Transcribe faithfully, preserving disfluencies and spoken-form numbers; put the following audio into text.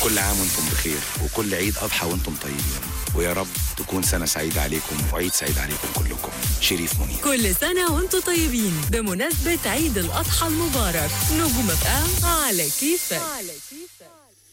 كل عام وانتم بخير، وكل عيد أضحى وانتم طيبين، ويا رب تكون سنة سعيدة عليكم وعيد سعيد عليكم كلكم. شريف منير. كل سنة وانتم طيبين بمناسبة عيد الأضحى المبارك. نجوم اف ام على كيفك.